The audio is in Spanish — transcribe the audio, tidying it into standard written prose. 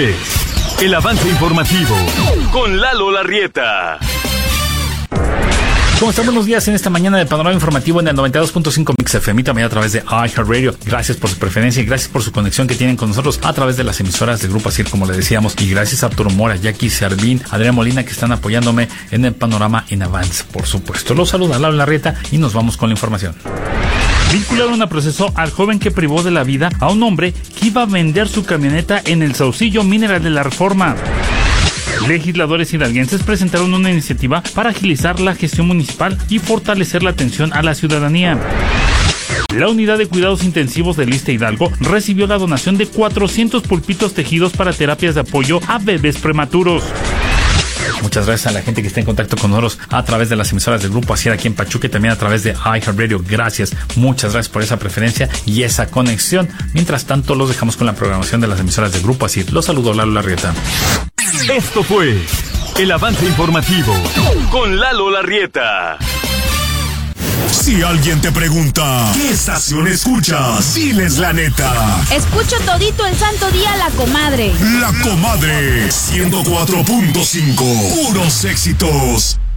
El avance informativo con Lalo Larrieta. ¿Cómo están? Buenos días en esta mañana de Panorama Informativo en el 92.5 Mix FM, también a través de iHeartRadio. Gracias por su preferencia y gracias por su conexión que tienen con nosotros a través de las emisoras de Grupo ASIR, como le decíamos. Y gracias a Arturo Mora, Jackie Servín, Adrián Molina, que están apoyándome en el Panorama en Avance, por supuesto. Los saluda Lalo Larrieta y nos vamos con la información. Vincularon a proceso al joven que privó de la vida a un hombre que iba a vender su camioneta en el Saucillo Mineral de la Reforma. Legisladores hidalguenses presentaron una iniciativa para agilizar la gestión municipal y fortalecer la atención a la ciudadanía. La unidad de cuidados intensivos del ISSSTE Hidalgo recibió la donación de 400 pulpitos tejidos para terapias de apoyo a bebés prematuros. Muchas gracias a la gente que está en contacto con nosotros a través de las emisoras del Grupo ASIR aquí en Pachuca y también a través de iHeartRadio. Gracias, muchas gracias por esa preferencia y esa conexión. Mientras tanto, los dejamos con la programación de las emisoras del Grupo ASIR. Los saludo, Lalo Larrieta. Esto fue el avance informativo con Lalo Larrieta. Si alguien te pregunta, ¿qué estación escuchas? Diles la neta. Escucho todito el santo día La Comadre. La Comadre 104.5. Puros éxitos.